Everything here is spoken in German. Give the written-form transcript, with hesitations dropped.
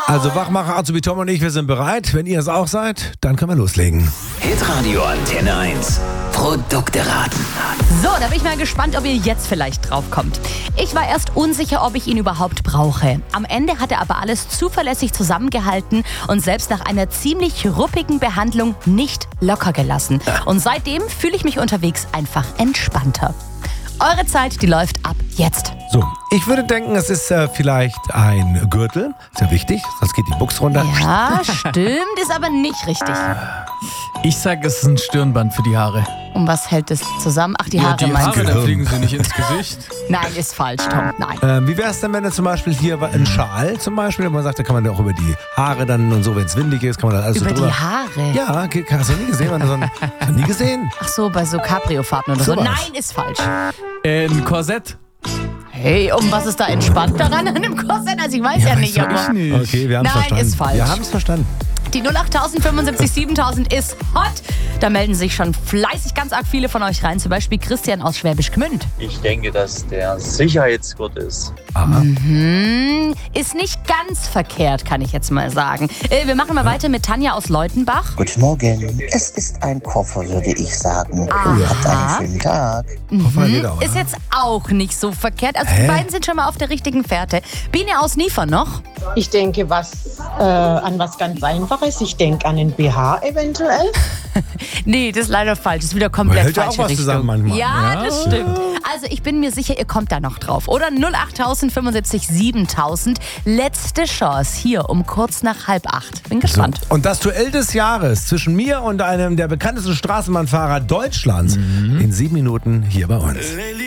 Also Wachmacher Azubi Tom und ich, wir sind bereit. Wenn ihr es auch seid, dann können wir loslegen. Hitradio Antenne 1. Produkte raten. So, da bin ich mal gespannt, ob ihr jetzt vielleicht drauf kommt. Ich war erst unsicher, ob ich ihn überhaupt brauche. Am Ende hat er aber alles zuverlässig zusammengehalten und selbst nach einer ziemlich ruppigen Behandlung nicht locker gelassen. Und seitdem fühle ich mich unterwegs einfach entspannter. Eure Zeit, die läuft ab jetzt. So, ich würde denken, es ist vielleicht ein Gürtel. Ist ja wichtig, sonst geht die Buchs runter. Ja, stimmt, ist aber nicht richtig. Ich sag, es ist ein Stirnband für die Haare. Um was hält es zusammen? Ach, die Haare Die meinst Haare, du? da fliegen sie nicht ins Gesicht. Nein, ist falsch, Tom. Nein. Wie wäre es denn, wenn du zum Beispiel hier ein Schal zum Beispiel, und man sagt, da kann man ja auch über die Haare dann und so, wenn es windig ist, kann man dann alles Über so drüber. die Haare? Ja, hast du nie gesehen? Hast du nie gesehen? Ach so, bei so Cabrio-Fahrten oder so. Sowas. Nein, ist falsch. Ein Korsett. Hey, was ist da entspannt daran an dem Korsett? Also ich weiß ja nicht, aber... Ich nicht. Okay, wir haben es Nein, verstanden. ist falsch. Wir haben es verstanden. Die 08000 75 7000 ist hot. Da melden sich schon fleißig ganz arg viele von euch rein. Zum Beispiel Christian aus Schwäbisch Gmünd. Ich denke, dass der Sicherheitsgurt ist. Aha. Ist nicht ganz verkehrt, kann ich jetzt mal sagen. Wir machen mal weiter mit Tanja aus Leutenbach. Guten Morgen. Es ist ein Koffer, würde ich sagen. Habt einen schönen Tag. Koffer geht auch, Ist ne? jetzt auch nicht so verkehrt. Also die beiden sind schon mal auf der richtigen Fährte. Biene aus Niefer noch. Ich denke, an was ganz Einfaches. Ich denke an den BH eventuell. Nee, das ist leider falsch. Das ist wieder Man komplett hält ja falsche auch was Richtung. zusammen manchmal. Ja, das stimmt. Also ich bin mir sicher, ihr kommt da noch drauf. Oder 08000 75 7000. Letzte Chance hier um kurz nach 7:30. Bin So. gespannt. Und das Duell des Jahres zwischen mir und einem der bekanntesten Straßenbahnfahrer Deutschlands in 7 Minuten hier bei uns.